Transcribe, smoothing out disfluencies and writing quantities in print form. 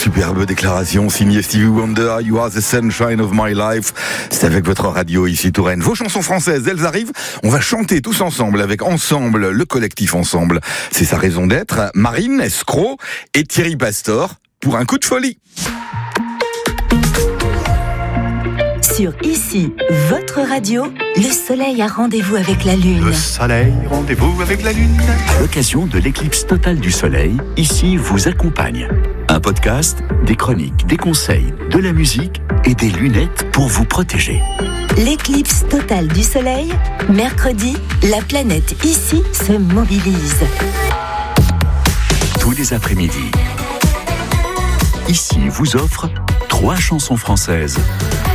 superbe déclaration signée Stevie Wonder, You are the sunshine of my life. C'est avec votre radio ici Touraine. Vos chansons françaises, elles arrivent. On va chanter tous ensemble avec Ensemble, le collectif Ensemble. C'est sa raison d'être. Marine, Escroc et Thierry Pastor pour un coup de folie. Sur Ici, votre radio, le soleil a rendez-vous avec la lune. Le soleil, rendez-vous avec la lune. À l'occasion de l'éclipse totale du soleil, Ici vous accompagne. Un podcast, des chroniques, des conseils, de la musique et des lunettes pour vous protéger. L'éclipse totale du soleil, mercredi, la planète Ici se mobilise. Tous les après-midi, Ici vous offre 3 chansons françaises